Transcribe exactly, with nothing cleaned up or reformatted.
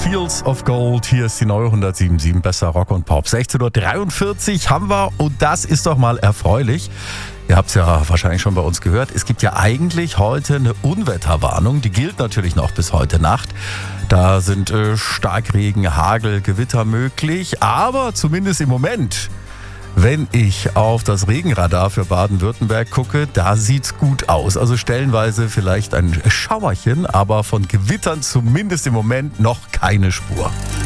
Fields of Gold. Hier ist die neue hundertsieben Komma sieben, besser Rock und Pop. sechzehn Uhr dreiundvierzig haben wir und das ist doch mal erfreulich. Ihr habt es ja wahrscheinlich schon bei uns gehört. Es gibt ja eigentlich heute eine Unwetterwarnung. Die gilt natürlich noch bis heute Nacht. Da sind äh, Starkregen, Hagel, Gewitter möglich. Aber zumindest im Moment, wenn ich auf das Regenradar für Baden-Württemberg gucke, da sieht's gut aus. Also stellenweise vielleicht ein Schauerchen, aber von Gewittern zumindest im Moment noch keine Spur.